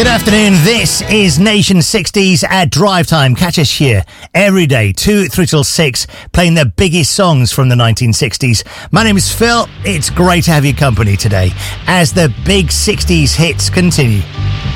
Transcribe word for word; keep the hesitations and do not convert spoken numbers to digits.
Good afternoon, this is Nation sixties at Drive Time. Catch us here every day, two through till six, playing the biggest songs from the nineteen sixties. My name is Phil, it's great to have your company today as the big sixties hits continue.